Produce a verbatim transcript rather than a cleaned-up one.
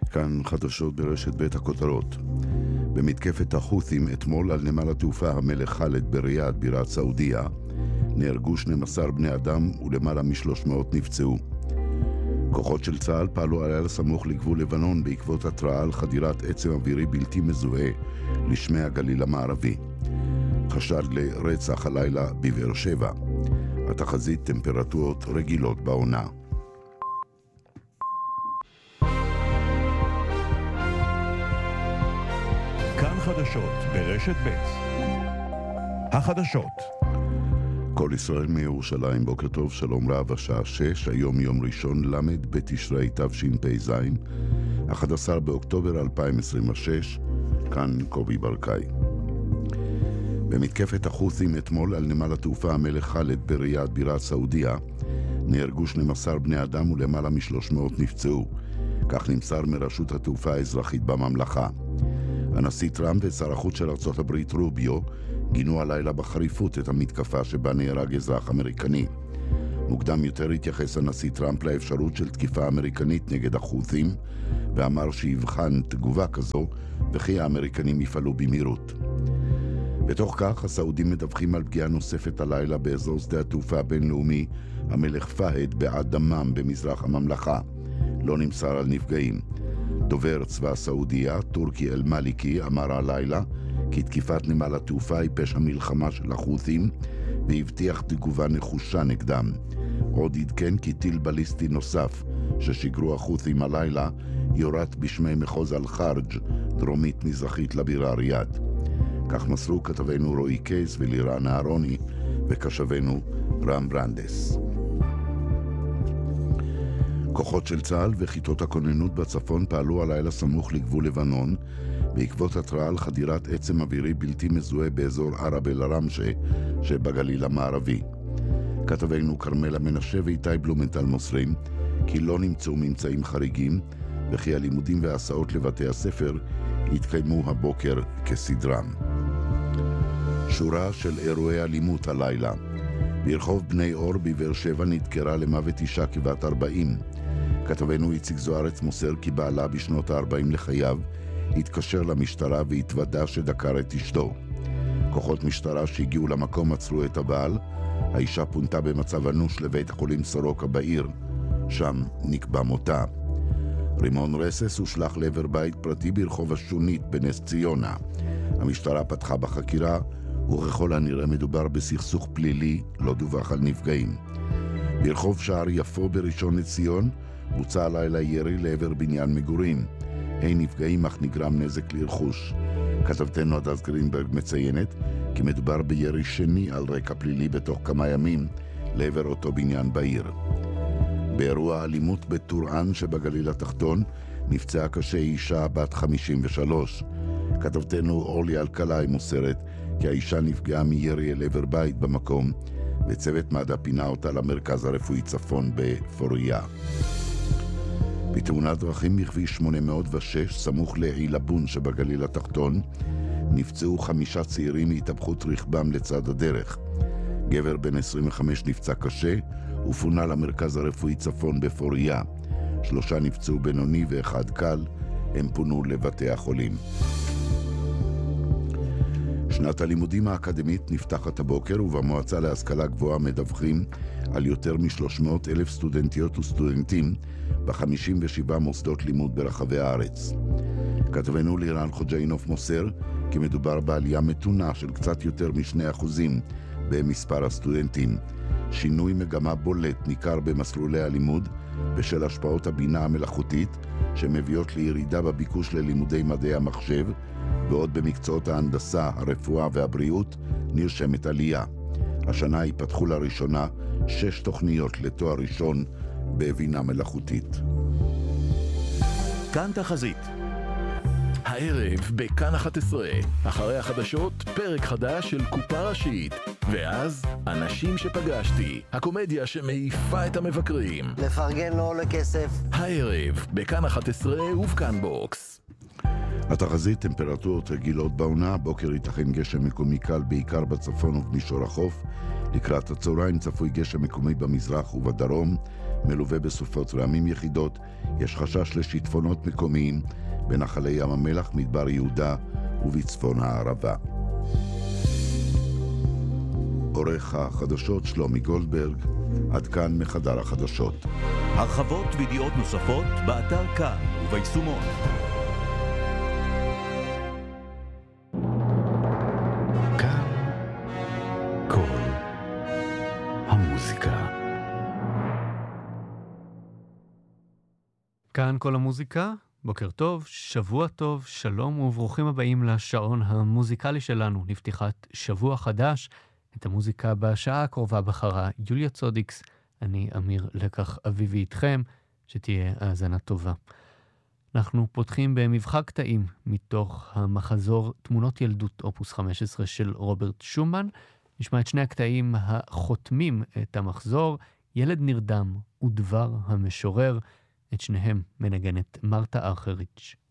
כאן חדשות ברשת בית הכותרות. במתקפת החות'ים אתמול על נמל התעופה המלך חאלד בריאד בירת סעודיה נהרגו שנים עשר בני אדם ולמעלה מ-שלוש מאות נפצעו. כוחות של צה"ל פעלו הלילה סמוך לגבול לבנון בעקבות התראה על חדירת עצם אווירי בלתי מזוהה לשמי הגליל המערבי. חשד לרצח הלילה בבאר שבע. התחזית טמפרטורות רגילות בעונה. כאן חדשות ברשת ב'. החדשות. כל ישראל מירושלים, בוקר טוב, שלום רב, השעה שש, היום יום ראשון, למד בתשרי תשפ"ז, אחד עשר באוקטובר אלפיים עשרים ושש, כאן קובי ברקאי. במתקפת החות'ים אתמול על נמל התעופה המלך חאלד בריאד בירת סעודיה נהרגו שנים עשר בני אדם ולמעלה מ-שלוש מאות נפצעו, כך נמסר מרשות התעופה האזרחית בממלכה. הנשיא טראמפ ושר החוץ של ארצות הברית רוביו גינו הלילה בחריפות את המתקפה שבה נהרג אזרח אמריקני. מוקדם יותר התייחס הנשיא טראמפ לאפשרות של תקיפה אמריקנית נגד החות'ים ואמר שיבחן תגובה כזו וכי האמריקנים יפעלו במהירות. בתוך כך הסעודים מדווחים על פגיעה נוספת הלילה באזור שדה התעופה הבינלאומי המלך פהד בעד דמם במזרח הממלכה. לא נמסר על נפגעים. דובר צבא הסעודיה, טורקי אל-מליקי, אמר הלילה כי תקיפת נמל התעופה היא פשע מלחמה של החות'ים והבטיח תגובה נחושה נגדם. עוד עדכן כי טיל בליסטי נוסף ששיגרו החות'ים הלילה יורת בשמי מחוז אל-חרג' דרומית מזרחית לבירה ריאד. כך מסרו כתבנו רועי קייס ולירן אהרוני וכשבנו רם ברנדס. כוחות של צה"ל וכיתות הכוננות בצפון פעלו הלילה סמוך לגבול לבנון בעקבות התראה על חדירת עצם אווירי בלתי מזוהה באזור ערב אל-עראמשה שבגליל המערבי. כתבנו כרמלה מנשה ואיתי בלומנטל מוסרים כי לא נמצאו ממצאים חריגים וכי הלימודים וההסעות לבתי הספר התקיימו הבוקר כסדרם. שורה של אירועי אלימות הלילה. ברחוב בני אור בבאר שבע נדקרה למוות אישה כבת ארבעים. כתבנו איציק זוארץ מוסר כי בעלה בשנות ה-ארבעים לחייו התקשר למשטרה והתוודע שדקר את אשתו. כוחות משטרה שהגיעו למקום עצרו את הבעל. האישה פונתה במצב אנוש לבית החולים סורוקה בעיר. שם נקבע מותה. רימון רסס הושלך לעבר בית פרטי ברחוב השונית בנס ציונה. המשטרה פתחה בחקירה וככל הנראה מדובר בסכסוך פלילי, לא דווח על נפגעים. ברחוב שער יפו בראשון לציון בוצע הלילה ירי לעבר בניין מגורים. אין נפגעים אך נגרם נזק לרכוש. כתבתנו הדס גרינברג מציינת כי מדובר בירי שני על רקע פלילי בתוך כמה ימים לעבר אותו בניין בעיר. באירוע אלימות בטורען שבגליל התחתון נפצעה קשה אישה בת חמישים ושלוש. כתבתנו אורלי אלקלעי מוסרת כי האישה נפגעה מירי אל עבר בית במקום וצוות מד"א פינה אותה למרכז הרפואי צפון בפוריה. בתאונת דרכים מכביש שמונה מאות ושש סמוך לעילבון שבגליל התחתון נפצעו חמישה צעירים מהתהפכות רכבם לצד הדרך. גבר בן עשרים וחמש נפצע קשה ופונה למרכז הרפואי צפון בפוריה. שלושה נפצעו בינוני ואחד קל, הם פונו לבתי החולים. שנת הלימודים האקדמית נפתחת הבוקר ובמועצה להשכלה גבוהה מדווחים על יותר מ-שלוש מאות אלף סטודנטיות וסטודנטים ב-חמישים ושבעה מוסדות לימוד ברחבי הארץ. כתבנו לירן חוג'יינוף מוסר כי מדובר בעלייה מתונה של קצת יותר משני אחוזים במספר הסטודנטים. שינוי מגמה בולט ניכר במסלולי הלימוד בשל השפעות הבינה המלאכותית שמביאות לירידה בביקוש ללימודי מדעי המחשב, בעוד במקצועות ההנדסה, הרפואה והבריאות נרשמת עלייה. השנה ייפתחו לראשונה שש תוכניות לתואר ראשון בבינה מלאכותית. כאן תחזית. הערב בכאן אחת עשרה, אחרי החדשות, פרק חדש של קופה ראשית. ואז, אנשים שפגשתי, הקומדיה שמעיפה את המבקרים. לפרגן לא עולה כסף. הערב, בכאן אחת עשרה ובכאן בוקס. התחזית טמפרטורות רגילות בעונה, בוקר ייתכן גשם מקומי קל בעיקר בצפון ובמישור החוף. לקראת הצהריים צפוי גשם מקומי במזרח ובדרום, מלווה בסופות רעמים יחידות, יש חשש לשיטפונות מקומיים בנחלי ים המלח, מדבר יהודה ובצפון הערבה. עורך החדשות שלומי גולדברג, עד כאן מחדר החדשות. הרחבות וידיעות נוספות באתר כאן וביישומון. כאן כל המוזיקה. כאן כל המוזיקה, בוקר טוב, שבוע טוב, שלום וברוכים הבאים לשעון המוזיקלי שלנו, לפתיחת שבוע חדש. את המוזיקה בשעה הקרובה בחרה יוליה צודיקס, אני אמיר לקח אביבי איתכם, שתהיה האזנה טובה. אנחנו פותחים במבחר קטעים מתוך המחזור תמונות ילדות אופוס חמש עשרה של רוברט שומן. נשמע את שני הקטעים החותמים את המחזור, ילד נרדם ודבר המשורר, את שניהם מנגנת מרתה ארכריץ'.